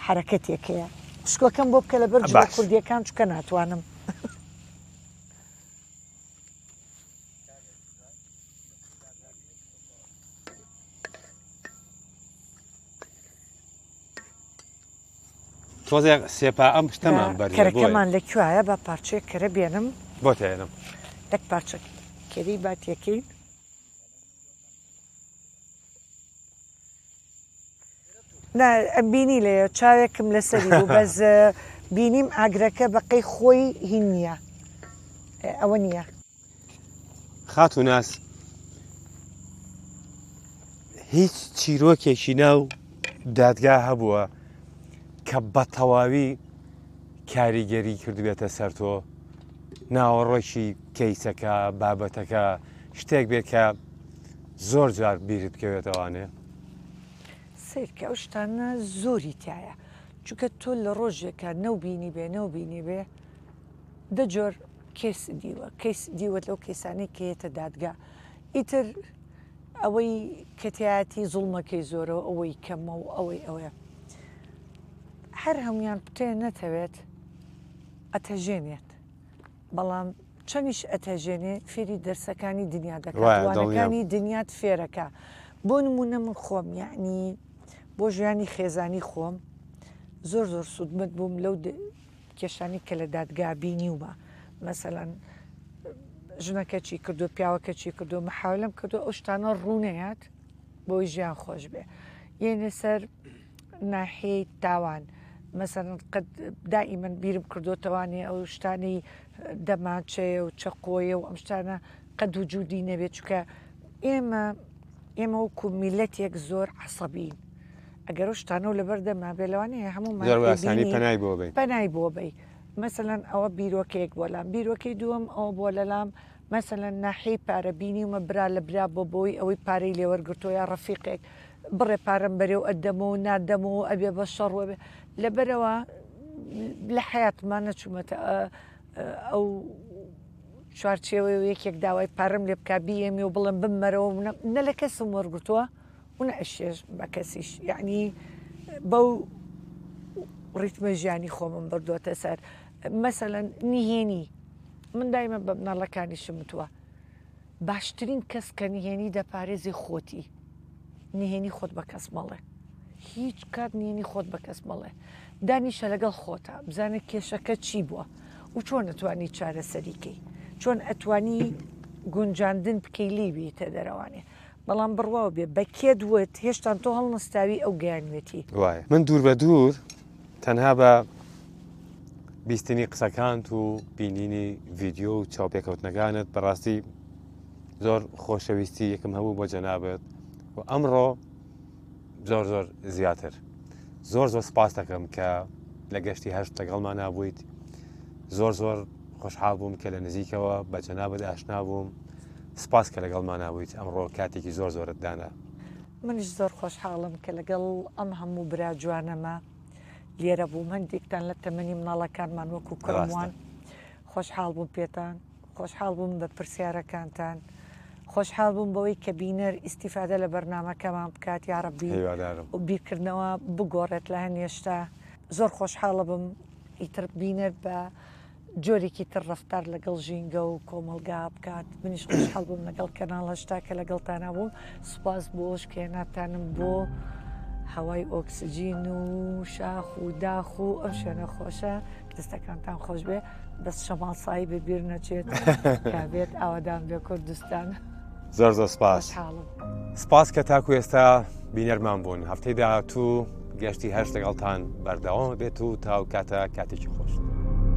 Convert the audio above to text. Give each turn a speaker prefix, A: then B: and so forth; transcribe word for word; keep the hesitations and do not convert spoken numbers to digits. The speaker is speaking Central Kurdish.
A: حرەکەتێکەیە شکۆکەم بۆ بکە لە بەر جوڵە کوردیەکان چکە ناتوانم.
B: تۆزێ سێپا ئەم شتەمان بەر
A: کەرەکەمان لەکوایە بە پارچەیە کەرە بێنم
B: بۆ تێنم
A: دەک پارچە کەری باتیەکەین بینی لێ چاوێکم لەسەری بوو بەس بینیم ئاگرەکە بەقەی خۆی هین نییە ئەوە نییە.
B: خات و ناس هیچ چیرۆکێکی ناو دادگا هەبووە کە بە تەواوی کاریگەری کردبێتە سەر تۆ ناوەڕۆکی کەیسەکە بابەتەکە شتێک بێت کە زۆر جار بیرت بکەوێتەوانێ
A: سیرکە ئەو شتانە زۆری تایە چونکە تۆ لە ڕۆژێکە نەوبینی بێ نەوبینی بێ دە جۆر کێس دیوە کەیس دیوەت لەو کەیسانەی کێتە دادگا ئیتر ئەوەی کەتیایەتی زوڵمەکەی زۆرەوە ئەوەی کەمە و ئەوەی ئەوەیە هەر هەمویان پتێ نەتەوێت ئەتەژێنێت بەڵام چەندیش ئەتەژێنێ فێری دەرسەکانی دنیا دەکاتوانەکانی دنیات فێرەکە بۆ نمونە من خۆم یعنی بۆ ژیانی خێزانی خۆم زۆر زۆر سوودمت بووم لەو کێشانی کە لە دادگا بینیومە مەسەلەن ژنەکە چی کردو پیاوەکە چی کردو محاولەم کردو ئەو شتانە ڕوونەیەات بۆی ژیان خۆش بێ یعنی سەر ناحەیەی تاوان مەسەرەن قەت دائیمەن بیرم کردوتەوانێ ئەو شتانی دەماچەیە و چەقۆیە و ئەم شتانە قەت وجودی نەبێت چکە ئێمە ئێمە وەکو میلەتێک زۆر عەسەبین ئەگەر ئەو شتانە و لەبەردەما بێ لەوانەیە هەموومان پەنای بۆ بێ مەسەلەن ئەوە بیرۆکەیەک بۆ لام بیرۆکەی دووەم ئەوە بۆ لەلام مەسەلەن ناحەی پارە بینیومە برا لە برا بۆ بۆی ئەوەی پارەی لێوەرگرتۆ یا ڕەفیقێک بڕێ پارەم بەرێ و ئەدەمە و نادەمە و ئەبێ بە شەڕوە بێ لەبەرەوە لە حیاتمان نەچوومەتە ئەو چوارچێوە و یەکێک داوای پارەم لێ بکا بیێمی و بڵم بمەرەوە نە لە کەسم وەرگرتووە و نە ئەشێش بە کەسیش یعنی بەو ڕیتمە ژیانی خۆمم بردووەتە سەر مەسەلەن نهێنی من دایمە بە مناڵەکانی شمتووە باشترین کەس کە نهێنی دەپارێزی خۆتی نهێنی خۆت بە کەس مەڵێ هیچ کات نهێنی خۆت بە کەس مەڵێ دانیشە لەگەڵ خۆتە بزانە کێشەکە چی بووە و چۆن ئەتوانی چارەسەریکەی چۆن ئەتوانی گونجاندن بکەی لیبی تە دەرەوانێ بەڵام بڕواوە بێ بە کێ دوت هێشتان تۆ هەڵنەستاوی ئەو گەیانوێتی
B: وایە من دوور بە دوور تەنها بە بیستنی قسەکانت و بینینی ڤیددیۆ و چاوپێکەوتنەکانت بەڕاستی زۆر خۆشەویستی یەکم هەبوو بۆ جەنابەت و ئەمڕۆ زۆر زۆر زیاتر زۆر زۆر سپاس دەکەم کە لە گەشتی هەشت لەگەڵمان نابوویت زۆر زۆر خۆشحاڵ بووم کە لە نزیکەوە بە جەنابەت ئاشنا بووم سپاس کە لەگەڵمان نابوویت ئەمڕۆ کاتێکی زۆر زۆرت دانا
A: منیش زۆر خۆشحاڵم کە لەگەڵ ئەم هەموو برا جوانەمە لێرە بووم هەندێکتان لە تەمەنی مناڵەکانمان وەکو کڕموان خۆشحاڵ بووم پێتان خۆشحاڵ بووم بە پرسیارەکانتان خۆشحاڵ بووم بەوەی کە بینەر ئیسیفادە لە بەرنامەکەمان بکات یاڕەبی و بیرکردنەوە بگۆڕێت لە هەنێشتا زۆر خۆشحاڵە بم ئیتر بینەر بە جۆرێکی تر ڕەفتار لەگەڵ ژینگە و کۆمەلگا بکات منیش خۆشحاڵ بووم لەگەڵ کەناڵ هەشتا کە لەگەڵتانە بووم سوپاس بۆ شکێناتانم بۆ هەوای ئۆکسسیجین و شاخ و داخ و ئەم شوێنە خۆشە دەستەکانتان خۆش بێ دەست شەماڵسایی ببیر نەچێت کابێت ئاوادان بێ کوردستان
B: زۆر زۆر سپاس سپاس کە تاکو ئێستا بینەرمان بوون هەفتەی داهاتوو گەشتی هەشت لەگەڵتان بەردەوام بێت و تاو کاتە کاتێکی خۆش.